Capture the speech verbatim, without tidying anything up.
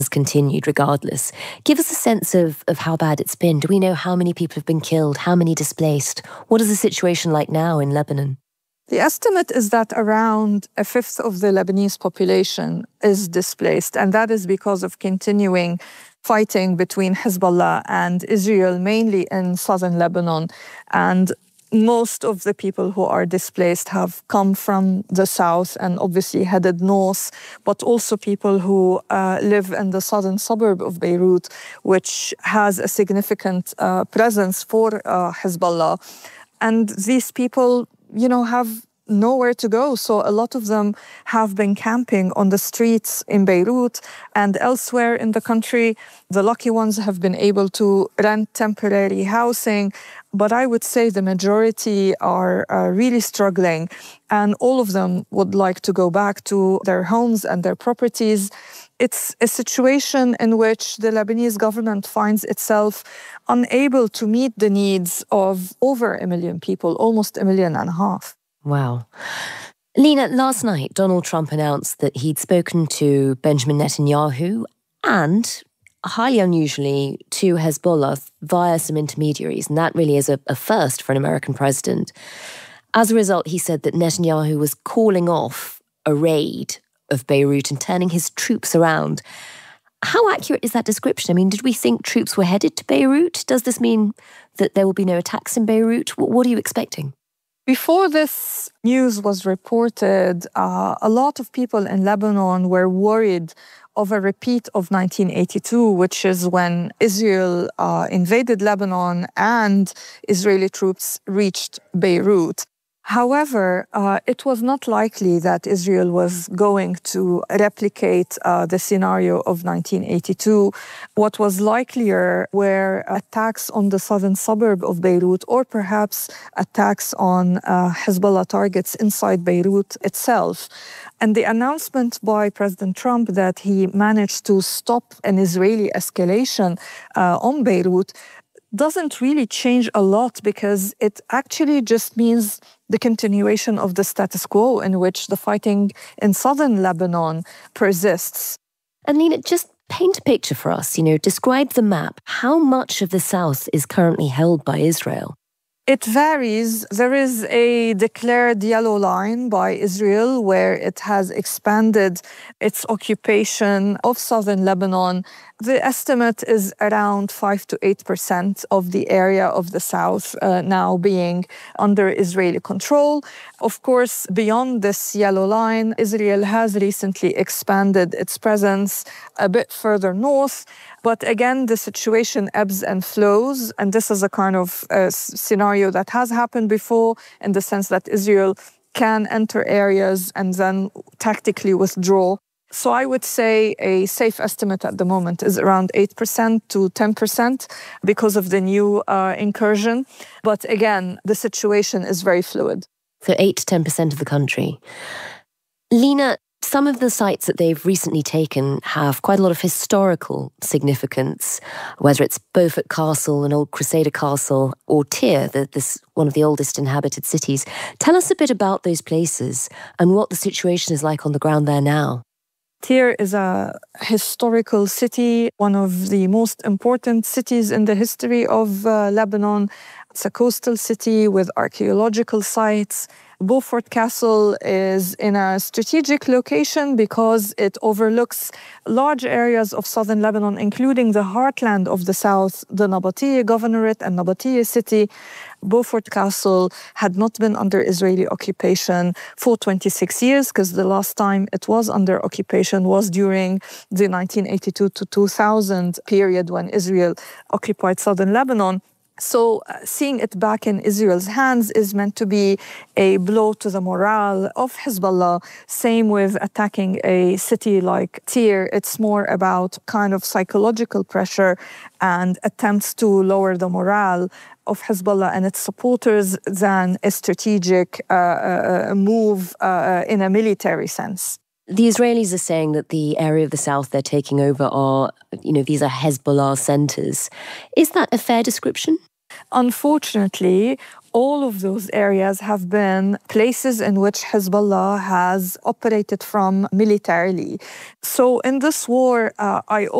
has continued regardless. Give us a sense of, of how bad it's been. Do we know how many people have been killed, how many displaced? What is the situation like now in Lebanon? The estimate is that around a fifth of the Lebanese population is displaced, and that is because of continuing fighting between Hezbollah and Israel, mainly in southern Lebanon. And most of the people who are displaced have come from the south and obviously headed north, but also people who uh, live in the southern suburb of Beirut, which has a significant uh, presence for uh, Hezbollah. And these people, you know, have nowhere to go. So a lot of them have been camping on the streets in Beirut and elsewhere in the country. The lucky ones have been able to rent temporary housing, but I would say the majority are uh, really struggling, and all of them would like to go back to their homes and their properties. It's a situation in which the Lebanese government finds itself unable to meet the needs of over a million people, almost a million and a half. Wow. Lina, last night, Donald Trump announced that he'd spoken to Benjamin Netanyahu and, highly unusually, to Hezbollah via some intermediaries. And that really is a, a first for an American president. As a result, he said that Netanyahu was calling off a raid of Beirut and turning his troops around. How accurate is that description? I mean, did we think troops were headed to Beirut? Does this mean that there will be no attacks in Beirut? What, what are you expecting? Before this news was reported, uh, a lot of people in Lebanon were worried of a repeat of nineteen eighty-two, which is when Israel uh, invaded Lebanon and Israeli troops reached Beirut. However, uh, it was not likely that Israel was going to replicate uh, the scenario of nineteen eighty-two. What was likelier were attacks on the southern suburb of Beirut, or perhaps attacks on uh, Hezbollah targets inside Beirut itself. And the announcement by President Trump that he managed to stop an Israeli escalation uh, on Beirut doesn't really change a lot, because it actually just means the continuation of the status quo in which the fighting in southern Lebanon persists. And Lina, just paint a picture for us, you know, describe the map. How much of the south is currently held by Israel? It varies. There is a declared yellow line by Israel where it has expanded its occupation of southern Lebanon. The estimate is around five to eight percent of the area of the south uh, now being under Israeli control. Of course, beyond this yellow line, Israel has recently expanded its presence a bit further north. But again, the situation ebbs and flows. And this is a kind of uh, scenario that has happened before, in the sense that Israel can enter areas and then tactically withdraw. So I would say a safe estimate at the moment is around eight percent to ten percent because of the new uh, incursion. But again, the situation is very fluid. So eight to ten percent of the country. Lina, some of the sites that they've recently taken have quite a lot of historical significance, whether it's Beaufort Castle, an old Crusader castle, or Tyre, the, this one of the oldest inhabited cities. Tell us a bit about those places and what the situation is like on the ground there now. Tyre is a historical city, one of the most important cities in the history of uh, Lebanon. It's a coastal city with archaeological sites. Beaufort Castle is in a strategic location because it overlooks large areas of southern Lebanon, including the heartland of the south, the Nabateeh Governorate and Nabateeh City. Beaufort Castle had not been under Israeli occupation for twenty-six years, because the last time it was under occupation was during the nineteen eighty-two to two thousand period when Israel occupied southern Lebanon. So uh, seeing it back in Israel's hands is meant to be a blow to the morale of Hezbollah. Same with attacking a city like Tyre. It's more about kind of psychological pressure and attempts to lower the morale of Hezbollah and its supporters than a strategic uh, uh, move uh, in a military sense. The Israelis are saying that the area of the south they're taking over are, you know, these are Hezbollah centers. Is that a fair description? Unfortunately, all of those areas have been places in which Hezbollah has operated from militarily. So in this war, uh, I